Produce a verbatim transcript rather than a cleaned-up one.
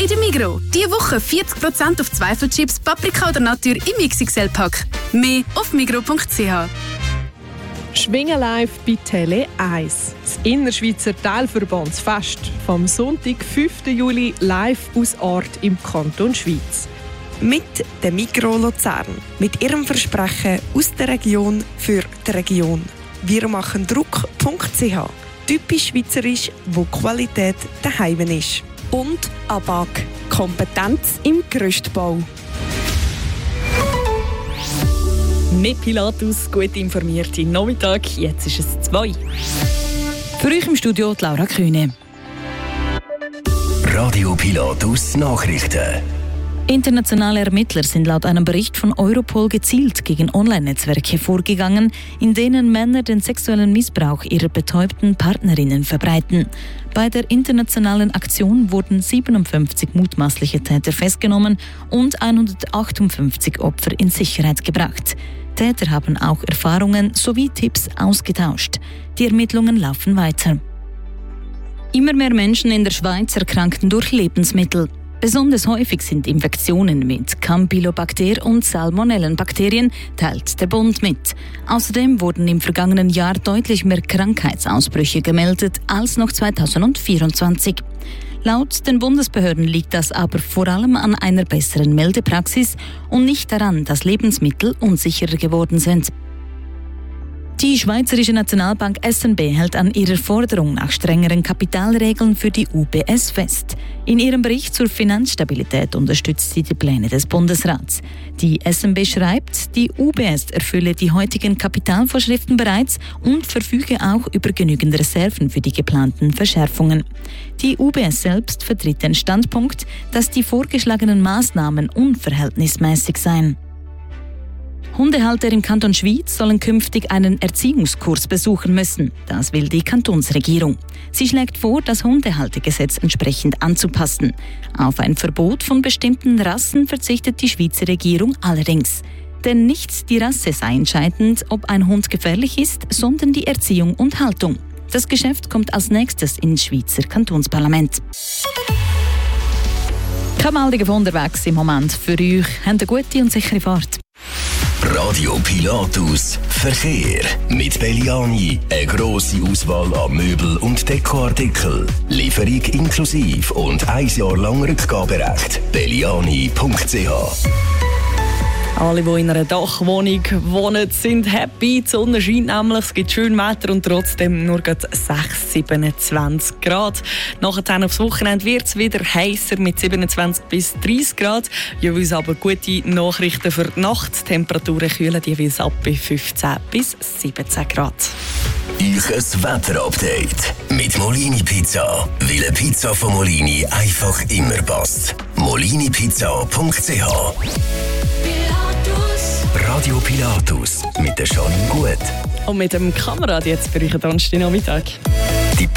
in der Migros. Diese Woche vierzig Prozent auf Zweifelchips, Paprika oder Natur im X X L-Pack. Mehr auf migros punkt c h. Schwingen live bei Tele eins. Das Innerschweizer Teilverbandsfest vom Sonntag, fünften Juli, live aus Ort im Kanton Schwyz. Mit der Migros Luzern. Mit ihrem Versprechen aus der Region für die Region. Wir machen Druck punkt c h. Typisch schweizerisch, wo Qualität daheim ist. Und A B A C. Kompetenz im Gerüstbau. Mit Pilatus, gut informierte Nachmittag. Jetzt ist es zwei. Für euch im Studio die Laura Kühne. Radio Pilatus Nachrichten. Internationale Ermittler sind laut einem Bericht von Europol gezielt gegen Online-Netzwerke vorgegangen, in denen Männer den sexuellen Missbrauch ihrer betäubten Partnerinnen verbreiten. Bei der internationalen Aktion wurden siebenundfünfzig mutmaßliche Täter festgenommen und hundertachtundfünfzig Opfer in Sicherheit gebracht. Täter haben auch Erfahrungen sowie Tipps ausgetauscht. Die Ermittlungen laufen weiter. Immer mehr Menschen in der Schweiz erkranken durch Lebensmittel. Besonders häufig sind Infektionen mit Campylobacter und Salmonellenbakterien, teilt der Bund mit. Außerdem wurden im vergangenen Jahr deutlich mehr Krankheitsausbrüche gemeldet als noch zweitausendvierundzwanzig. Laut den Bundesbehörden liegt das aber vor allem an einer besseren Meldepraxis und nicht daran, dass Lebensmittel unsicherer geworden sind. Die Schweizerische Nationalbank S N B hält an ihrer Forderung nach strengeren Kapitalregeln für die U B S fest. In ihrem Bericht zur Finanzstabilität unterstützt sie die Pläne des Bundesrats. Die S N B schreibt, die U B S erfülle die heutigen Kapitalvorschriften bereits und verfüge auch über genügend Reserven für die geplanten Verschärfungen. Die U B S selbst vertritt den Standpunkt, dass die vorgeschlagenen Maßnahmen unverhältnismäßig seien. Hundehalter im Kanton Schwyz sollen künftig einen Erziehungskurs besuchen müssen. Das will die Kantonsregierung. Sie schlägt vor, das Hundehaltergesetz entsprechend anzupassen. Auf ein Verbot von bestimmten Rassen verzichtet die Schweizer Regierung allerdings. Denn nicht die Rasse sei entscheidend, ob ein Hund gefährlich ist, sondern die Erziehung und Haltung. Das Geschäft kommt als nächstes ins Schweizer Kantonsparlament. Keine Meldungen von unterwegs im Moment für euch. Habt eine gute und sichere Fahrt. Radio Pilatus Verkehr. Mit Belliani eine grosse Auswahl an Möbel- und Dekoartikeln. Lieferung inklusiv und ein Jahr lang Rückgaberecht. belliani punkt c h. Alle, die in einer Dachwohnung wohnen, sind happy. Die Sonne scheint nämlich, es gibt schön Wetter und trotzdem nur sechs, siebenundzwanzig Grad. Nachher aufs Wochenende wird es wieder heißer mit siebenundzwanzig bis dreißig Grad. Jeweils aber gute Nachrichten für die Nacht. Die Temperaturen kühlen jeweils ab bei fünfzehn bis siebzehn Grad. Euch ein Wetterupdate mit Molini Pizza. Weil eine Pizza von Molini einfach immer passt. molini pizza punkt c h. Radio Pilatus mit der Janine Gut. Und mit dem Kamerad jetzt für euch Donnerstag Nachmittag.